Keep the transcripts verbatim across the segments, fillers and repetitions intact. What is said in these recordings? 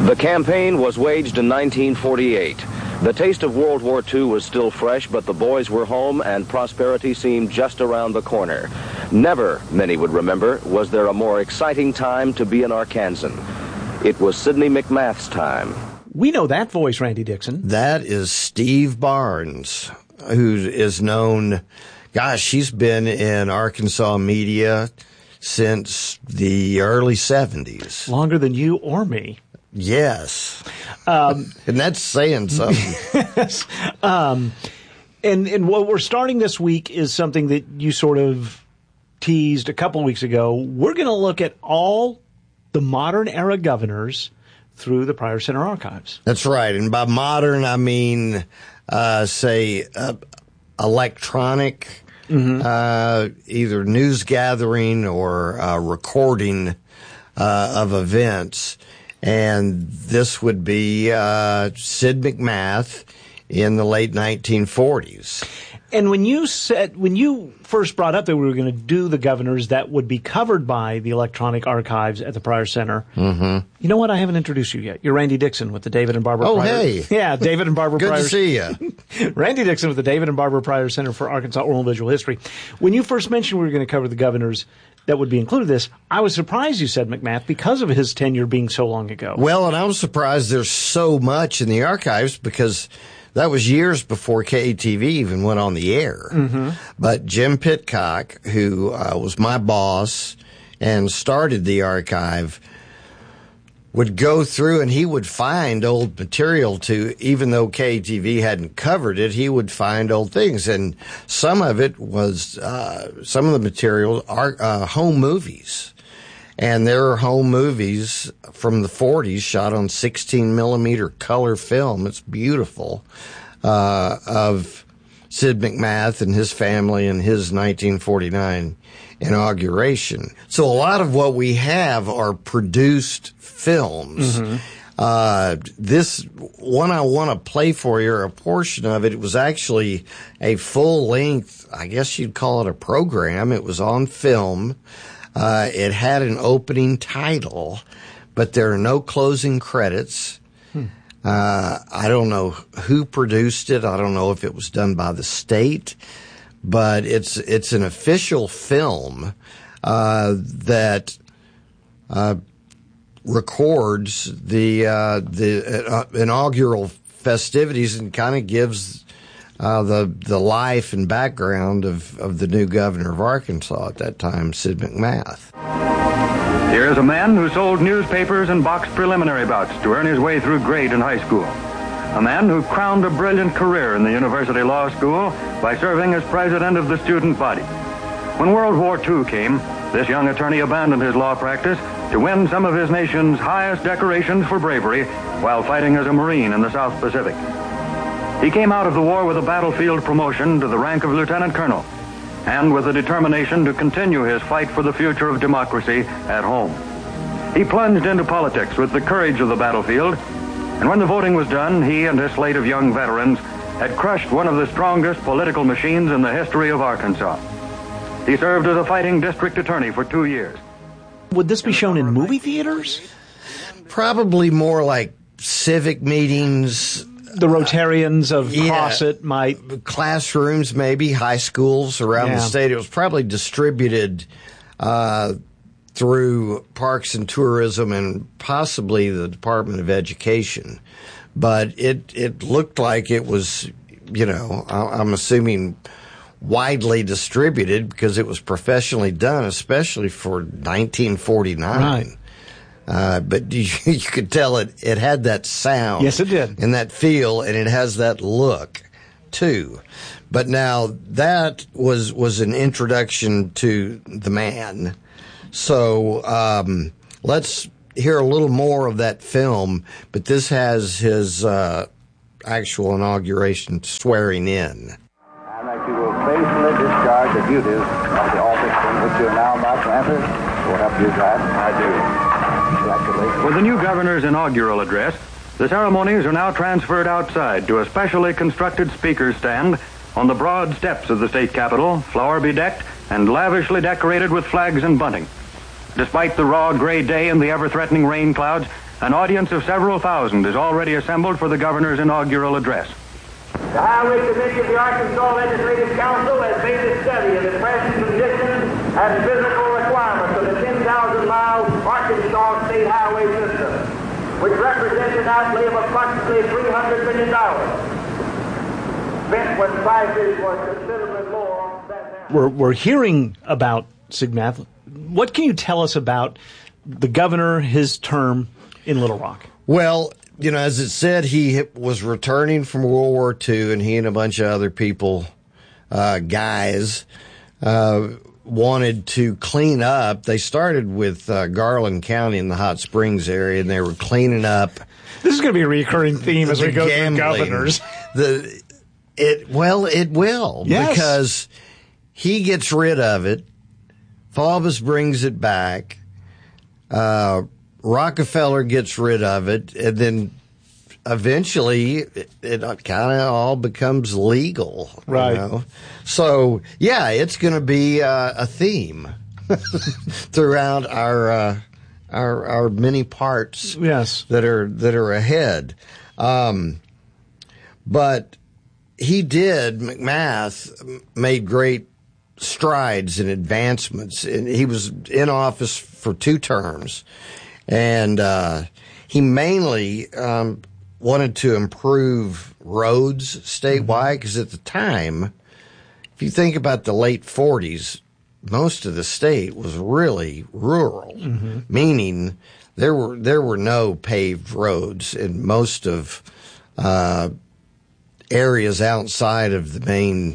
The campaign was waged in nineteen forty-eight. The taste of World War Two was still fresh, but the boys were home and prosperity seemed just around the corner. Never, many would remember, was there a more exciting time to be an Arkansan. It was Sidney McMath's time. We know that voice, Randy Dixon. That is Steve Barnes, who is known, gosh, she's been in Arkansas media since the early seventies. Longer than you or me. Yes. Um, and that's saying something. Yes. Um, and, and what we're starting this week is something that you sort of teased a couple weeks ago. We're going to look at all the modern era governors through the Pryor Center archives. That's right. And by modern, I mean, uh, say, uh, electronic, mm-hmm. uh, either news gathering or uh, recording uh, of events. And this would be uh, Sid McMath in the late nineteen forties. And when you said, when you first brought up that we were going to do the governors that would be covered by the electronic archives at the Pryor Center, mm-hmm. you know what? I haven't introduced you yet. You're Randy Dixon with the David and Barbara oh, Pryor. Oh, hey. Yeah, David and Barbara Good Pryor. Good to see you. Randy Dixon with the David and Barbara Pryor Center for Arkansas Oral and Visual History. When you first mentioned we were going to cover the governors that would be included in this, I was surprised you said McMath because of his tenure being so long ago. Well, and I was surprised there's so much in the archives because that was years before K A T V even went on the air. Mm-hmm. But Jim Pitcock, who uh, was my boss and started the archive, would go through and he would find old material to, even though K A T V hadn't covered it, he would find old things. And some of it was, uh, some of the material are uh, home movies. And there are home movies from the forties shot on sixteen millimeter color film. It's beautiful, uh, of Sid McMath and his family and his nineteen forty-nine inauguration. So a lot of what we have are produced films. Mm-hmm. Uh, this one I want to play for you, or a portion of it, it was actually a full length, I guess you'd call it a program. It was on film. Uh, it had an opening title, but there are no closing credits. Hmm. Uh, I don't know who produced it. I don't know if it was done by the state, but it's it's an official film uh, that uh, records the uh, the uh, inaugural festivities and kind of gives Uh, the the life and background of, of the new governor of Arkansas at that time, Sid McMath. Here is a man who sold newspapers and boxed preliminary bouts to earn his way through grade in high school. A man who crowned a brilliant career in the University Law School by serving as president of the student body. When World War Two came, this young attorney abandoned his law practice to win some of his nation's highest decorations for bravery while fighting as a Marine in the South Pacific. He came out of the war with a battlefield promotion to the rank of lieutenant colonel, and with a determination to continue his fight for the future of democracy at home. He plunged into politics with the courage of the battlefield, and when the voting was done, he and his slate of young veterans had crushed one of the strongest political machines in the history of Arkansas. He served as a fighting district attorney for two years. Would this be shown in movie theaters? Probably more like civic meetings. The Rotarians of yeah, Crossett might. Classrooms, maybe, high schools around yeah. the state. It was probably distributed uh, through Parks and Tourism and possibly the Department of Education. But it, it looked like it was, you know, I'm assuming widely distributed because it was professionally done, especially for nineteen forty-nine. Right. Uh, but you, you could tell it, it had that sound. Yes, it did. And that feel, and it has that look, too. But now, that was, was an introduction to the man. So, um, let's hear a little more of that film, but this has his, uh, actual inauguration swearing in. And that you will faithfully discharge the duties of the office in which you are now about to enter. Will help you, God. I do. For the new governor's inaugural address, the ceremonies are now transferred outside to a specially constructed speaker's stand on the broad steps of the state capitol, flower-bedecked and lavishly decorated with flags and bunting. Despite the raw gray day and the ever-threatening rain clouds, An audience of several thousand is already assembled for the governor's inaugural address. The Highway Committee of the Arkansas Legislative Council has made a study of the present conditions and physical requirements of the ten thousand mile Arkansas State Highway System, which represents an outlay of approximately three hundred million dollars, spent when prices were considerably more than now. We're, we're hearing about SIGMATH. What can you tell us about the governor, his term in Little Rock? Well, you know, as it said, he was returning from World War Two, and he and a bunch of other people, uh, guys, uh, wanted to clean up. They started with uh, Garland County in the Hot Springs area, and they were cleaning up. This is going to be a recurring theme as we go through governors. The it well, it will, yes. Because he gets rid of it. Faubus brings it back. Uh, Rockefeller gets rid of it, and then eventually it, it kind of all becomes legal. Right. You know? So, yeah, it's going to be uh, a theme throughout our, uh, our our many parts yes. that are that are ahead. Um, but he did, McMath made great strides and advancements. And he was in office for two terms. And uh, he mainly um, wanted to improve roads statewide because at the time, if you think about the late forties, most of the state was really rural, mm-hmm. meaning there were there were no paved roads in most of uh, areas outside of the main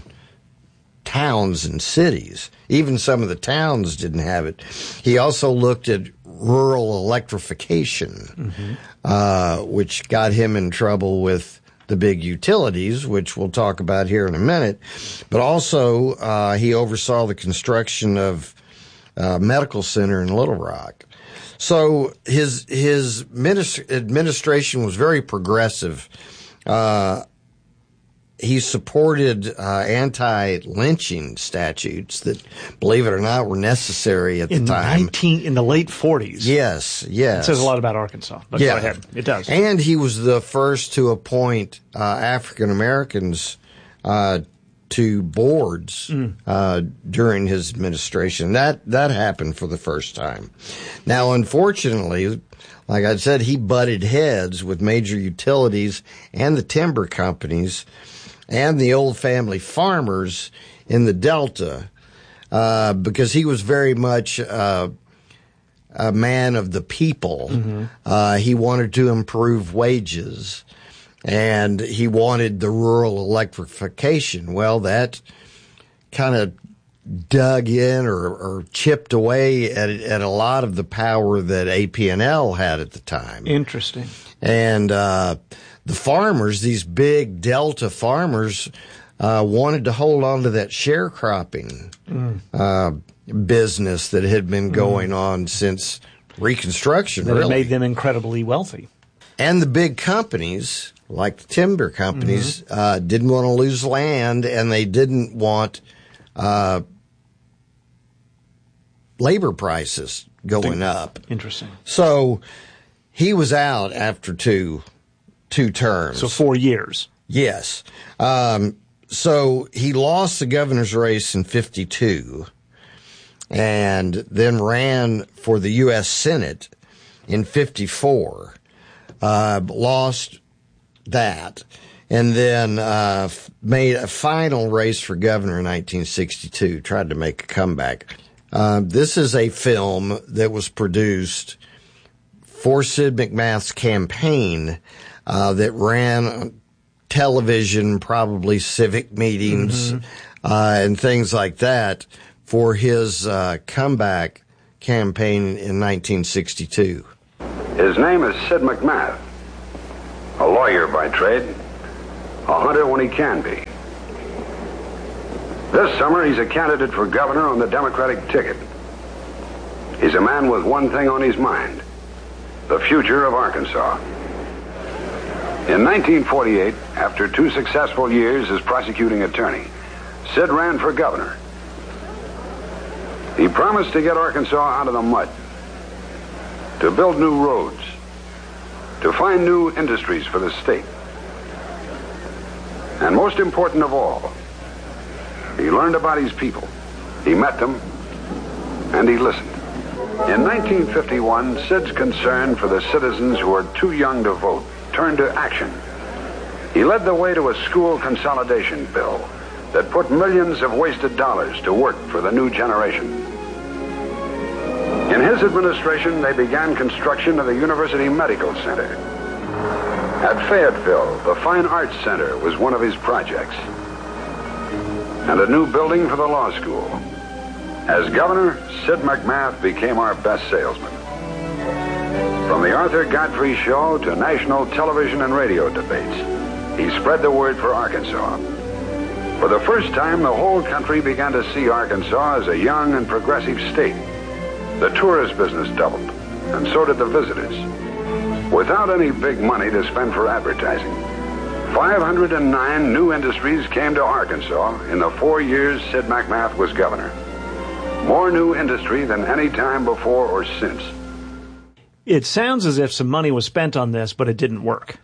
towns and cities. Even some of the towns didn't have it. He also looked at rural electrification, mm-hmm. uh, which got him in trouble with the big utilities, which we'll talk about here in a minute. But also, uh, he oversaw the construction of a medical center in Little Rock. So his his minister, administration was very progressive. Uh, He supported uh, anti-lynching statutes that, believe it or not, were necessary at in the time. nineteen in the late forties. Yes, yes. It says a lot about Arkansas. But yeah. go ahead. It does. And he was the first to appoint uh, African Americans uh, to boards mm. uh, during his administration. That that happened for the first time. Now, unfortunately, like I said, he butted heads with major utilities and the timber companies and the old family farmers in the Delta, uh, because he was very much uh, a man of the people. Mm-hmm. Uh, he wanted to improve wages, and he wanted the rural electrification. Well, that kind of dug in or, or chipped away at, at a lot of the power that A P and L had at the time. Interesting. And uh, the farmers, these big Delta farmers, uh, wanted to hold on to that sharecropping mm. uh, business that had been going mm. on since Reconstruction. That really made them incredibly wealthy. And the big companies, like the timber companies, mm-hmm. uh, didn't want to lose land, and they didn't want uh, labor prices going up. Interesting. So he was out after two two terms. So four years. Yes. Um, so he lost the governor's race in fifty-two and then ran for the U S Senate in fifty-four. Uh, lost that. And then uh, made a final race for governor in nineteen sixty-two. Tried to make a comeback. Uh, this is a film that was produced for Sid McMath's campaign uh, that ran on television, probably civic meetings, mm-hmm. uh, and things like that for his uh, comeback campaign in nineteen sixty-two. His name is Sid McMath, a lawyer by trade, a hunter when he can be. This summer, he's a candidate for governor on the Democratic ticket. He's a man with one thing on his mind: the future of Arkansas. In nineteen forty-eight, after two successful years as prosecuting attorney, Sid ran for governor. He promised to get Arkansas out of the mud, to build new roads, to find new industries for the state. And most important of all, he learned about his people. He met them, and he listened. In nineteen fifty-one, Sid's concern for the citizens who were too young to vote turned to action. He led the way to a school consolidation bill that put millions of wasted dollars to work for the new generation. In his administration, they began construction of the University Medical Center. At Fayetteville, the Fine Arts Center was one of his projects, and a new building for the law school. As governor, Sid McMath became our best salesman. From the Arthur Godfrey Show to national television and radio debates, he spread the word for Arkansas. For the first time, the whole country began to see Arkansas as a young and progressive state. The tourist business doubled, and so did the visitors. Without any big money to spend for advertising, five hundred nine new industries came to Arkansas in the four years Sid McMath was governor. More new industry than any time before or since. It sounds as if some money was spent on this, but it didn't work.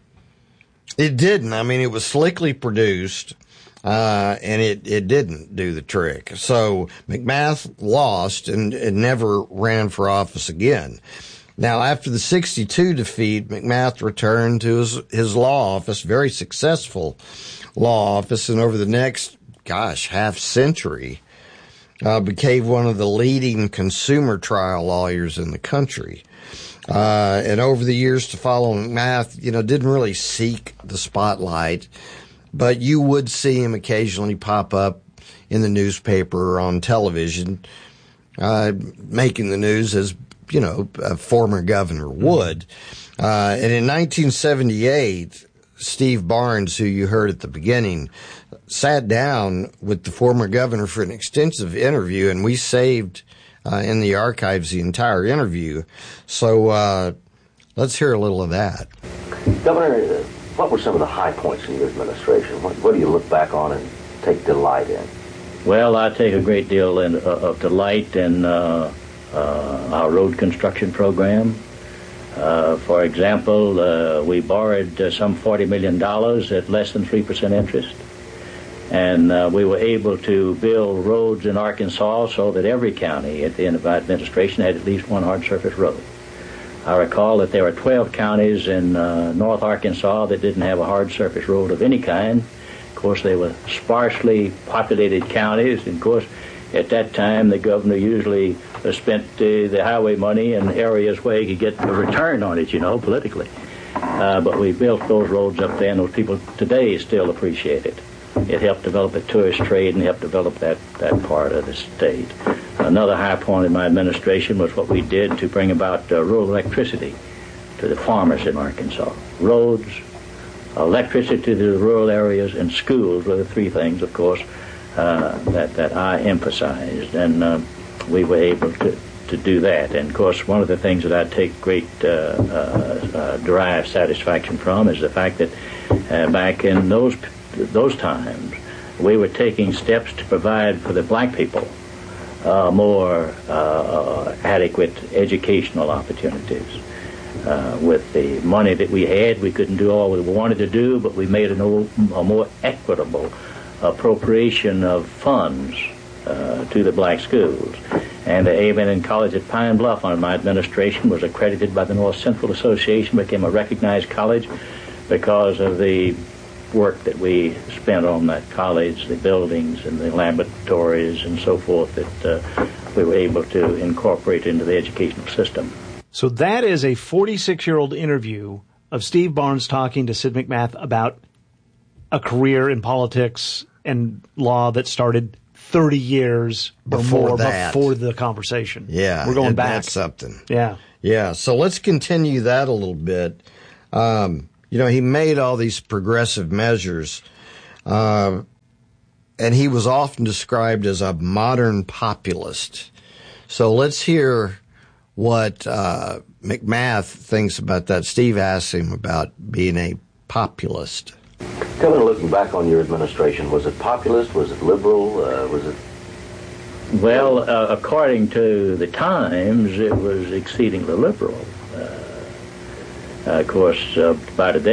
It didn't. I mean, it was slickly produced, uh, and it, it didn't do the trick. So McMath lost and, and never ran for office again. Now, after the sixty-two defeat, McMath returned to his, his law office, very successful law office, and over the next, gosh, half century, uh, became one of the leading consumer trial lawyers in the country. Uh, and over the years to follow, McMath, you know, didn't really seek the spotlight, but you would see him occasionally pop up in the newspaper or on television, uh, making the news as, you know, a former governor would. Uh, and in nineteen seventy-eight, Steve Barnes, who you heard at the beginning, sat down with the former governor for an extensive interview, and we saved uh, in the archives the entire interview. So uh, let's hear a little of that. Governor, what were some of the high points in your administration? What, what do you look back on and take delight in? Well, I take a great deal in, uh, of delight in uh, uh, our road construction program. Uh, for example, uh, we borrowed uh, some forty million dollars at less than three percent interest. And uh, we were able to build roads in Arkansas so that every county at the end of our administration had at least one hard surface road. I recall that there were twelve counties in uh, North Arkansas that didn't have a hard surface road of any kind. Of course, they were sparsely populated counties. And of course, at that time, the governor usually uh, spent uh, the highway money in areas where he could get a return on it, you know, politically. Uh, but we built those roads up there, and those people today still appreciate it. It helped develop a tourist trade and helped develop that, that part of the state. Another high point in my administration was what we did to bring about uh, rural electricity to the farmers in Arkansas. Roads, electricity to the rural areas, and schools were the three things, of course, uh, that, that I emphasized. And uh, we were able to, to do that. And, of course, one of the things that I take great uh, uh, uh, derived satisfaction from is the fact that uh, back in those those times, we were taking steps to provide for the black people uh, more uh, adequate educational opportunities. Uh, with the money that we had, we couldn't do all we wanted to do, but we made a, a more equitable appropriation of funds uh, to the black schools. And the A and M College at Pine Bluff under my administration was accredited by the North Central Association, became a recognized college because of the work that we spent on that college, the buildings and the laboratories and so forth that uh, we were able to incorporate into the educational system. So that is a forty-six-year-old interview of Steve Barnes talking to Sid McMath about a career in politics and law that started thirty years before or more that. before the conversation. Yeah. We're going back. That's something. Yeah. Yeah. So let's continue that a little bit. Um, You know, he made all these progressive measures, uh, and he was often described as a modern populist. So let's hear what uh, McMath thinks about that. Steve asked him about being a populist. Governor, looking back on your administration, was it populist? Was it liberal? Uh, was it? Well, uh, according to the Times, it was exceedingly liberal. Uh, of course, uh, by today,